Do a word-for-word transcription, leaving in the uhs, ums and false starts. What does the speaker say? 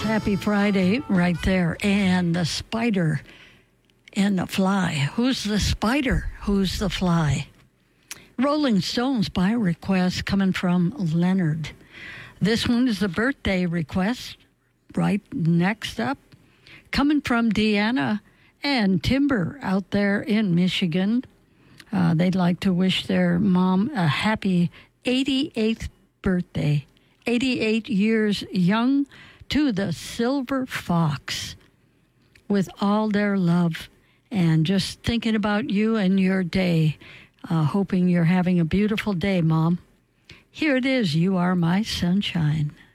Happy Friday right there. And the spider and the fly. Who's the spider? Who's the fly? Rolling Stones by request coming from Leonard. This one is the birthday request. Right next up, coming from Deanna and Timber out there in Michigan. Uh, they'd like to wish their mom a happy eighty-eighth birthday. eighty-eight years young to the Silver Fox, with all their love and just thinking about you and your day. Uh, hoping you're having a beautiful day, Mom. Here it is, You Are My Sunshine.